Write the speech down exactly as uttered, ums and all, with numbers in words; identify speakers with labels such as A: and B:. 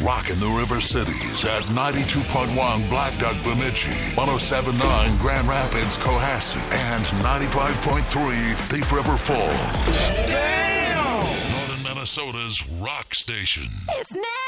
A: rocking the River Cities at ninety-two point one Black Duck Bemidji, one oh seven point nine Grand Rapids Cohasset, and ninety-five point three Thief River Falls. Damn! Northern Minnesota's rock station.
B: It's now.